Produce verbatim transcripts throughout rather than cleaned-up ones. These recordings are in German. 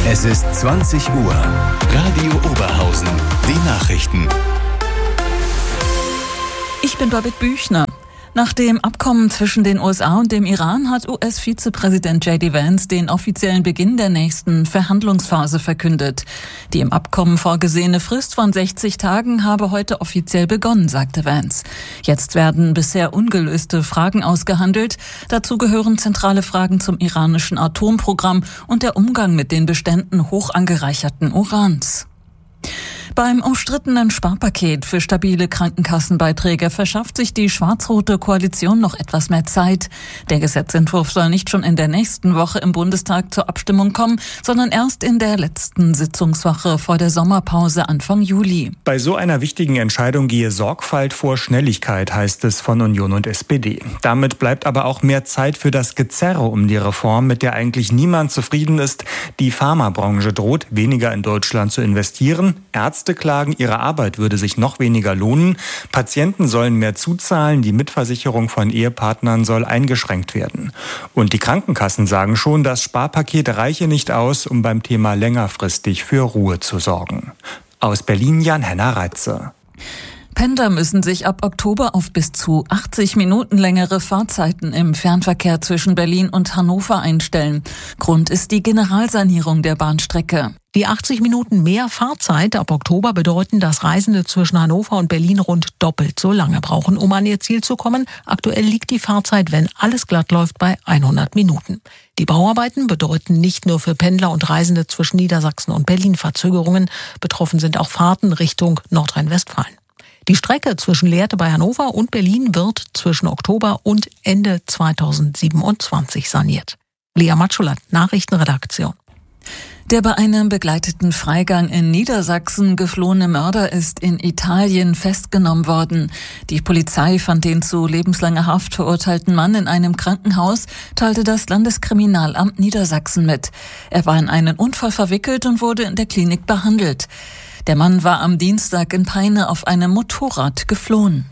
Es ist zwanzig Uhr. Radio Oberhausen. Die Nachrichten. Ich bin Babette Büchner. Nach dem Abkommen zwischen den U S A und dem Iran hat U S-Vizepräsident J D Vance den offiziellen Beginn der nächsten Verhandlungsphase verkündet. Die im Abkommen vorgesehene Frist von sechzig Tagen habe heute offiziell begonnen, sagte Vance. Jetzt werden bisher ungelöste Fragen ausgehandelt. Dazu gehören zentrale Fragen zum iranischen Atomprogramm und der Umgang mit den Beständen hoch angereicherten Urans. Beim umstrittenen Sparpaket für stabile Krankenkassenbeiträge verschafft sich die schwarz-rote Koalition noch etwas mehr Zeit. Der Gesetzentwurf soll nicht schon in der nächsten Woche im Bundestag zur Abstimmung kommen, sondern erst in der letzten Sitzungswoche vor der Sommerpause Anfang Juli. Bei so einer wichtigen Entscheidung gehe Sorgfalt vor Schnelligkeit, heißt es von Union und S P D. Damit bleibt aber auch mehr Zeit für das Gezerre um die Reform, mit der eigentlich niemand zufrieden ist. Die Pharmabranche droht, weniger in Deutschland zu investieren. Ärzte klagen, ihre Arbeit würde sich noch weniger lohnen. Patienten sollen mehr zuzahlen, die Mitversicherung von Ehepartnern soll eingeschränkt werden. Und die Krankenkassen sagen schon, das Sparpaket reiche nicht aus, um beim Thema längerfristig für Ruhe zu sorgen. Aus Berlin Jan-Henner Reitze. Pendler müssen sich ab Oktober auf bis zu achtzig Minuten längere Fahrzeiten im Fernverkehr zwischen Berlin und Hannover einstellen. Grund ist die Generalsanierung der Bahnstrecke. Die achtzig Minuten mehr Fahrzeit ab Oktober bedeuten, dass Reisende zwischen Hannover und Berlin rund doppelt so lange brauchen, um an ihr Ziel zu kommen. Aktuell liegt die Fahrzeit, wenn alles glatt läuft, bei hundert Minuten. Die Bauarbeiten bedeuten nicht nur für Pendler und Reisende zwischen Niedersachsen und Berlin Verzögerungen. Betroffen sind auch Fahrten Richtung Nordrhein-Westfalen. Die Strecke zwischen Lehrte bei Hannover und Berlin wird zwischen Oktober und Ende zweitausendsiebenundzwanzig saniert. Lea Matschulat, Nachrichtenredaktion. Der bei einem begleiteten Freigang in Niedersachsen geflohene Mörder ist in Italien festgenommen worden. Die Polizei fand den zu lebenslanger Haft verurteilten Mann in einem Krankenhaus, teilte das Landeskriminalamt Niedersachsen mit. Er war in einen Unfall verwickelt und wurde in der Klinik behandelt. Der Mann war am Dienstag in Peine auf einem Motorrad geflohen.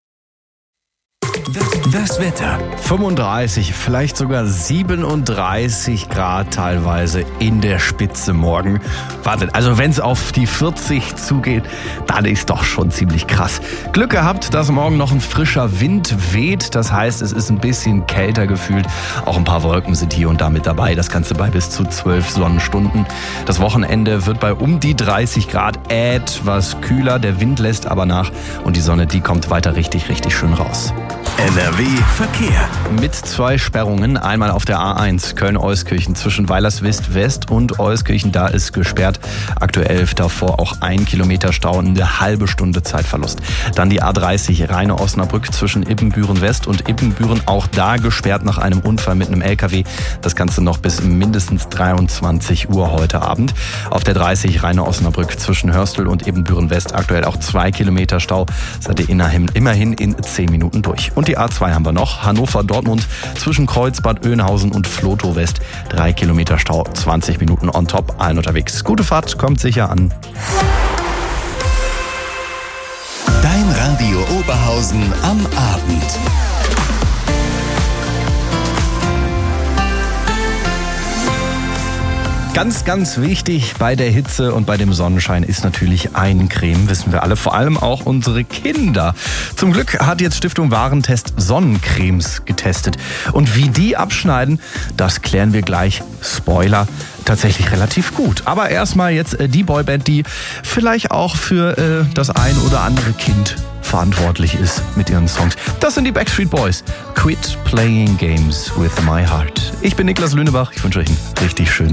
Das Wetter. fünfunddreißig, vielleicht sogar siebenunddreißig Grad teilweise in der Spitze morgen. Wartet, also wenn es auf die vierzig zugeht, dann ist doch schon ziemlich krass. Glück gehabt, dass morgen noch ein frischer Wind weht. Das heißt, es ist ein bisschen kälter gefühlt. Auch ein paar Wolken sind hier und da mit dabei. Das Ganze bei bis zu zwölf Sonnenstunden. Das Wochenende wird bei um die dreißig Grad etwas kühler. Der Wind lässt aber nach und die Sonne, die kommt weiter richtig, richtig schön raus. N R W Verkehr. Mit zwei Sperrungen, einmal auf der A eins Köln-Euskirchen zwischen Weilerswist West und Euskirchen, da ist gesperrt. Aktuell davor auch ein Kilometer Stau und eine halbe Stunde Zeitverlust. Dann die A dreißig Rheine-Osnabrück zwischen Ippenbüren West und Ippenbüren, auch da gesperrt nach einem Unfall mit einem L K W. Das Ganze noch bis mindestens dreiundzwanzig Uhr heute Abend. Auf der dreißig Rheine-Osnabrück zwischen Hörstel und Ippenbüren West aktuell auch zwei Kilometer Stau. Seid ihr immerhin in zehn Minuten durch. Und die A zwei haben wir noch. Hannover-Dortmund zwischen Kreuzbad Oeynhausen und Flotow West. Drei Kilometer Stau, zwanzig Minuten on top, allen unterwegs. Gute Fahrt, kommt sicher an. Dein Radio Oberhausen am Abend. Ganz, ganz wichtig bei der Hitze und bei dem Sonnenschein ist natürlich Eincreme, wissen wir alle, vor allem auch unsere Kinder. Zum Glück hat jetzt Stiftung Warentest Sonnencremes getestet. Und wie die abschneiden, das klären wir gleich. Spoiler, tatsächlich relativ gut. Aber erstmal jetzt die Boyband, die vielleicht auch für äh, das ein oder andere Kind verantwortlich ist mit ihren Songs. Das sind die Backstreet Boys. Quit playing games with my heart. Ich bin Niklas Lünebach. Ich wünsche euch einen richtig schönen